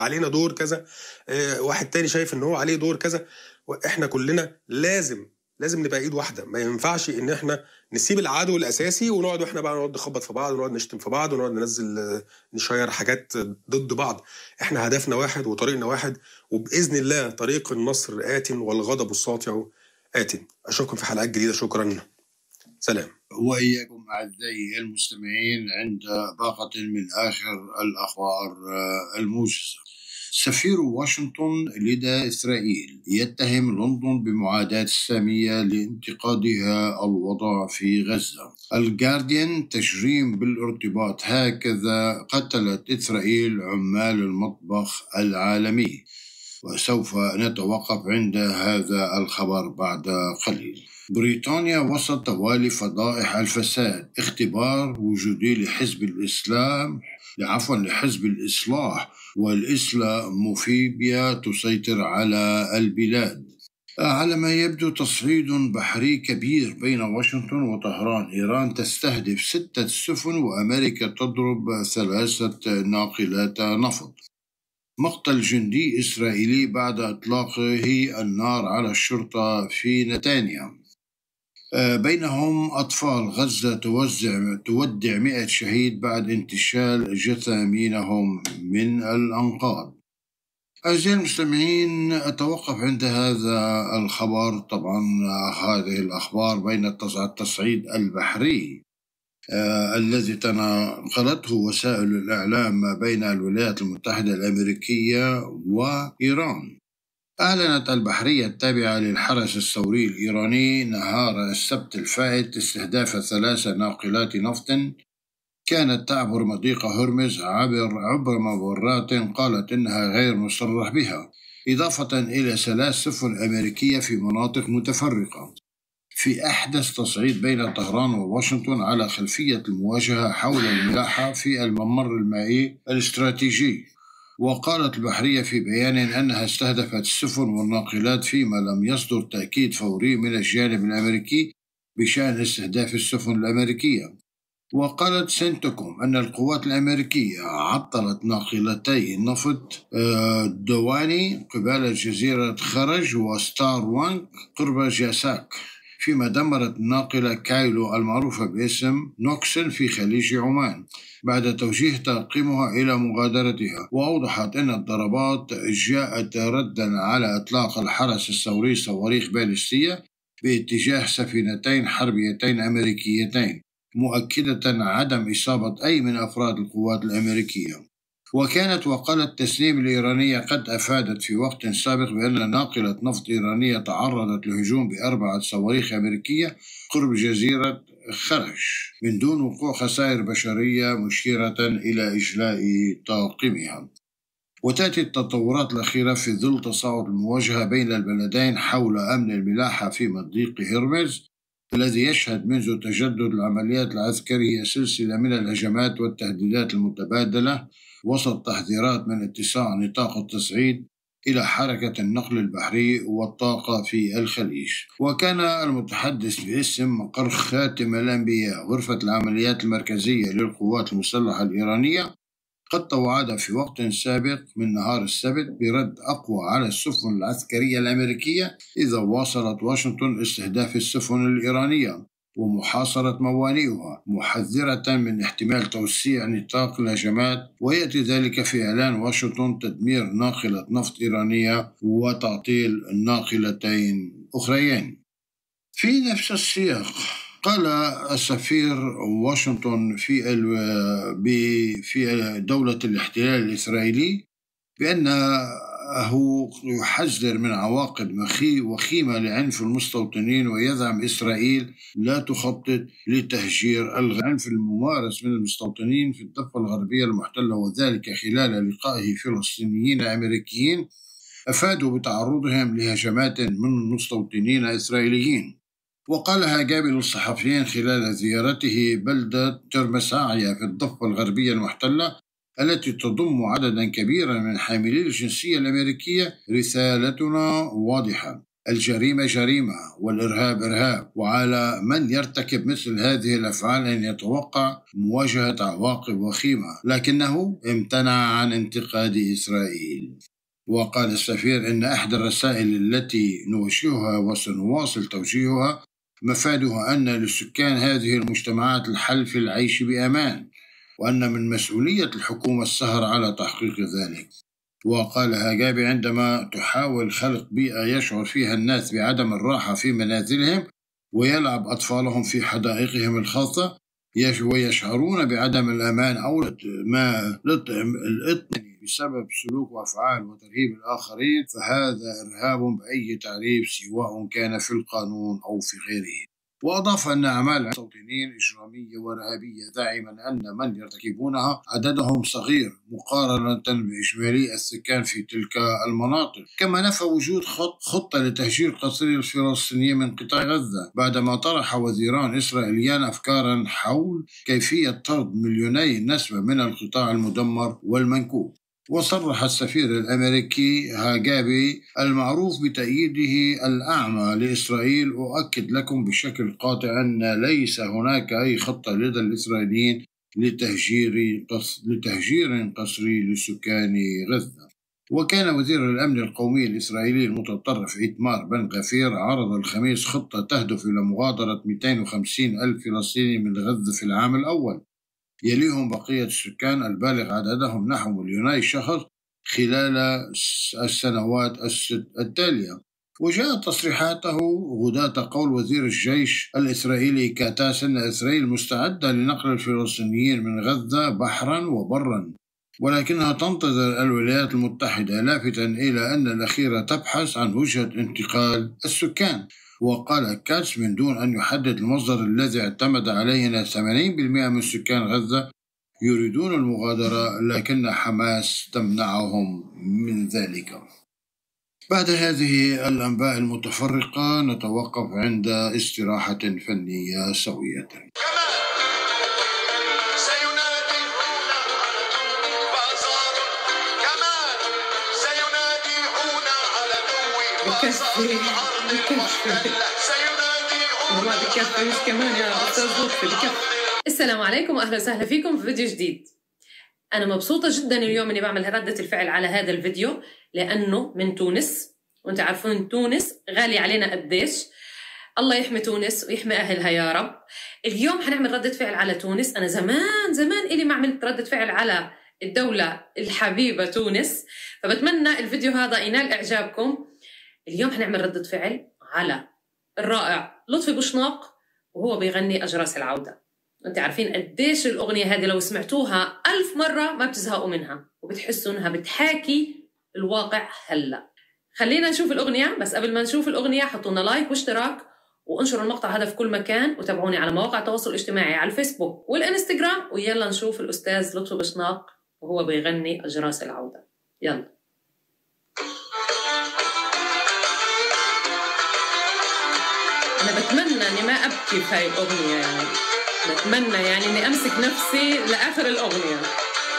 علينا دور كذا، واحد تاني شايف ان هو عليه دور كذا. واحنا كلنا لازم نبقى ايد واحده. ما ينفعش ان احنا نسيب العدو الاساسي ونقعد واحنا بقى نقعد نخبط في بعض ونقعد نشتم في بعض ونقعد ننزل نشير حاجات ضد بعض. احنا هدفنا واحد وطريقنا واحد، وباذن الله طريق النصر آت والغضب الساطع آت. اشوفكم في حلقات جديده. شكرا، سلام. وإياكم أعزائي المستمعين عند باقة من آخر الأخبار الموجزة. سفير واشنطن لدى إسرائيل يتهم لندن بمعاداة السامية لانتقادها الوضع في غزة. الجارديان: تجريم بالارتباط، هكذا قتلت إسرائيل عمال المطبخ العالمي. وسوف نتوقف عند هذا الخبر بعد قليل. بريطانيا وسط توالي فضائح الفساد، اختبار وجودي لحزب الإصلاح والإسلاموفوبيا تسيطر على البلاد. على ما يبدو تصعيد بحري كبير بين واشنطن وطهران. إيران تستهدف 6 سفن وأمريكا تضرب 3 ناقلات نفط. مقتل جندي إسرائيلي بعد إطلاقه النار على الشرطة في نتانيا. بينهم أطفال غزة تودع 100 شهيد بعد انتشال جثامينهم من الأنقاض. أعزائي المستمعين، أتوقف عند هذا الخبر. طبعا هذه الأخبار بين التصعيد البحري الذي تناقلته وسائل الإعلام ما بين الولايات المتحدة الأمريكية وإيران. أعلنت البحرية التابعة للحرس الثوري الإيراني نهار السبت الفائت استهداف 3 ناقلات نفط كانت تعبر مضيق هرمز عبر مبرات قالت إنها غير مصرح بها، إضافة إلى 3 سفن أمريكية في مناطق متفرقة. في أحدث تصعيد بين طهران وواشنطن على خلفية المواجهة حول الملاحة في الممر المائي الاستراتيجي. وقالت البحرية في بيان أنها استهدفت السفن والناقلات فيما لم يصدر تأكيد فوري من الجانب الأمريكي بشأن استهداف السفن الأمريكية. وقالت سنتكوم أن القوات الأمريكية عطلت ناقلتي نفط دواني قبالة جزيرة خرج وستار وانك قرب جاساك، فيما دمرت الناقلة كايلو المعروفة باسم نوكسن في خليج عمان بعد توجيه طاقمها إلى مغادرتها. وأوضحت أن الضربات جاءت ردا على إطلاق الحرس الثوري صواريخ باليستية باتجاه سفينتين حربيتين أمريكيتين، مؤكدة عدم إصابة أي من أفراد القوات الأمريكية. وكانت وقالة التسنيم الإيرانية قد أفادت في وقت سابق بأن ناقلة نفط إيرانية تعرضت لهجوم ب4 صواريخ أمريكية قرب جزيرة خرج من دون وقوع خسائر بشرية، مشيرة إلى إجلاء طاقمها. وتأتي التطورات الأخيرة في ظل تصاعد المواجهة بين البلدين حول أمن الملاحة في مضيق هرمز الذي يشهد منذ تجدد العمليات العسكرية سلسلة من الهجمات والتهديدات المتبادلة، وسط تحذيرات من اتساع نطاق التصعيد إلى حركة النقل البحري والطاقة في الخليج. وكان المتحدث باسم مقر خاتم الأنبياء غرفة العمليات المركزية للقوات المسلحة الإيرانية قد توعد في وقت سابق من نهار السبت برد أقوى على السفن العسكرية الأمريكية إذا واصلت واشنطن استهداف السفن الإيرانية ومحاصرة موانئها، محذرة من احتمال توسيع نطاق الهجمات. ويأتي ذلك في إعلان واشنطن تدمير ناقلة نفط إيرانية وتعطيل ناقلتين أخريين. في نفس السياق قال السفير واشنطن في دولة الاحتلال الإسرائيلي بأنه يحذر من عواقب وخيمة لعنف المستوطنين، ويزعم إسرائيل لا تخطط لتهجير العنف الممارس من المستوطنين في الضفة الغربية المحتلة، وذلك خلال لقائه فلسطينيين أمريكيين أفادوا بتعرضهم لهجمات من مستوطنين إسرائيليين. وقالها جابل الصحفيين خلال زيارته بلدة ترمساعية في الضفة الغربية المحتلة التي تضم عددا كبيرا من حاملي الجنسية الأمريكية: رسالتنا واضحة، الجريمة جريمة والإرهاب إرهاب، وعلى من يرتكب مثل هذه الأفعال أن يتوقع مواجهة عواقب وخيمة، لكنه امتنع عن انتقاد إسرائيل. وقال السفير إن إحدى الرسائل التي نوجهها وسنواصل توجيهها مفادها أن لسكان هذه المجتمعات الحل في العيش بأمان، وأن من مسؤولية الحكومة السهر على تحقيق ذلك. وقال هاجابي عندما تحاول خلق بيئة يشعر فيها الناس بعدم الراحة في منازلهم ويلعب أطفالهم في حدائقهم الخاصة ويشعرون بعدم الأمان أو الإطمئنان بسبب سلوك وأفعال وترهيب الآخرين، فهذا إرهاب بأي تعريف سواء كان في القانون أو في غيره. وأضاف أن أعمال المستوطنين إجرامية وإرهابية، داعما أن من يرتكبونها عددهم صغير مقارنة بإجمالي السكان في تلك المناطق. كما نفى وجود خطة لتهجير قسري الفلسطينيين من قطاع غزة، بعدما طرح وزيران إسرائيليان أفكارا حول كيفية طرد مليوني نسمة من القطاع المدمر والمنكوب. وصرح السفير الأمريكي هاجابي المعروف بتأييده الأعمى لإسرائيل: أؤكد لكم بشكل قاطع أن ليس هناك أي خطة لدى الإسرائيليين لتهجير قسري لسكان غزة. وكان وزير الأمن القومي الإسرائيلي المتطرف إيتمار بن غفير عرض الخميس خطة تهدف إلى مغادرة 250 ألف فلسطيني من غزة في العام الأول، يليهم بقية السكان البالغ عددهم نحو مليوني شخص خلال السنوات التالية. وجاءت تصريحاته غداة قول وزير الجيش الإسرائيلي كاتاس أن إسرائيل مستعدة لنقل الفلسطينيين من غزة بحرا وبرا، ولكنها تنتظر الولايات المتحدة، لافتاً إلى أن الأخيرة تبحث عن وجهة انتقال السكان. وقال كاتس من دون أن يحدد المصدر الذي اعتمد عليه أن 80% من سكان غزة يريدون المغادرة، لكن حماس تمنعهم من ذلك. بعد هذه الأنباء المتفرقة نتوقف عند استراحة فنية سوية. بكفي والله بكفي، مش كمان يا أستاذ لطفي بكفي. السلام عليكم وأهلا وسهلا فيكم في فيديو جديد. أنا مبسوطة جدا اليوم إني بعمل ردة الفعل على هذا الفيديو، لأنه من تونس، وأنت عارفون تونس غالي علينا قديش. الله يحمي تونس ويحمي أهلها يا رب. اليوم حنعمل ردة فعل على تونس. أنا زمان إلي ما عملت ردة فعل على الدولة الحبيبة تونس، فبتمنى الفيديو هذا ينال إعجابكم. اليوم حنعمل ردة فعل على الرائع لطفي بوشناق وهو بيغني أجراس العودة. أنت عارفين قديش الأغنية هذه لو سمعتوها 1000 مرة ما بتزهقوا منها، وبتحسوا إنها بتحاكي الواقع هلأ. خلينا نشوف الأغنية، بس قبل ما نشوف الأغنية حطوا لنا لايك واشتراك وانشروا المقطع هذا في كل مكان، وتابعوني على مواقع التواصل الاجتماعي على الفيسبوك والإنستغرام. ويلا نشوف الأستاذ لطفي بوشناق وهو بيغني أجراس العودة. يلا. أنا بتمنى إني ما أبكي في هاي الأغنية، يعني بتمنى يعني إني أمسك نفسي لآخر الأغنية.